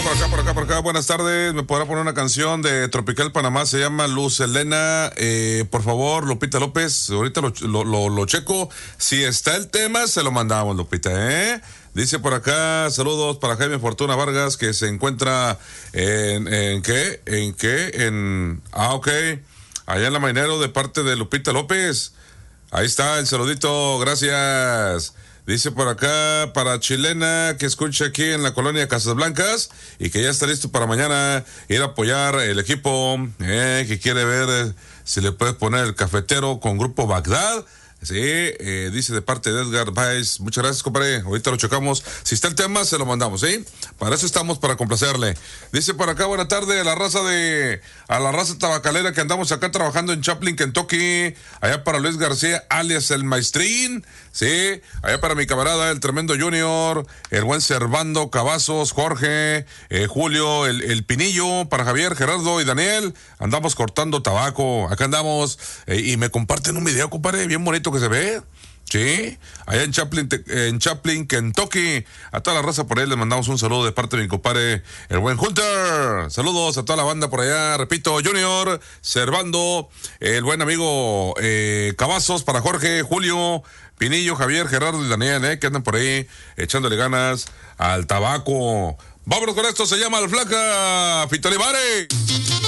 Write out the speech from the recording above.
por acá. Buenas tardes. ¿Me podrá poner una canción de Tropical Panamá? Se llama Luz Helena. Por favor, Lupita López. Ahorita lo checo. Si está el tema, se lo mandamos, Lupita, ¿eh? Dice por acá, saludos para Jaime Fortuna Vargas, que se encuentra ok. Allá en la Marinero, de parte de Lupita López. Ahí está el saludito, gracias. Dice por acá, para Chilena, que escucha aquí en la colonia Casas Blancas y que ya está listo para mañana ir a apoyar el equipo, que quiere ver si le puede poner el cafetero con Grupo Bagdad. Sí, dice de parte de Edgar Baez. Muchas gracias, compadre. Ahorita lo checamos. Si está el tema, se lo mandamos, ¿sí? Para eso estamos, para complacerle. Dice por acá, buena tarde, a la raza tabacalera que andamos acá trabajando en Chaplin, Kentucky. Allá para Luis García, alias el Maestrín. Sí, allá para mi camarada, el tremendo Junior, el buen Servando, Cavazos, Jorge, Julio, el Pinillo, para Javier, Gerardo y Daniel. Andamos cortando tabaco. Acá andamos. Y me comparten un video, compadre, bien bonito que se ve. Sí, allá en Chaplin, Kentucky. A toda la raza por ahí les mandamos un saludo de parte de mi compadre, el buen Hunter. Saludos a toda la banda por allá. Repito, Junior, Servando, el buen amigo Cavazos, para Jorge, Julio, Pinillo, Javier, Gerardo y Daniel, que andan por ahí echándole ganas al tabaco. Vámonos con esto, se llama El Flaca, Fito Olivares.